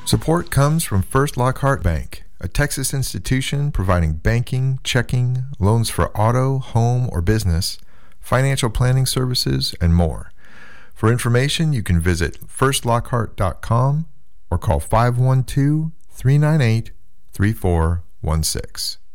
Support comes from First Lockhart Bank, a Texas institution providing banking, checking, loans for auto, home, or business, financial planning services, and more. For information, you can visit firstlockhart.com or call 512-398-3416.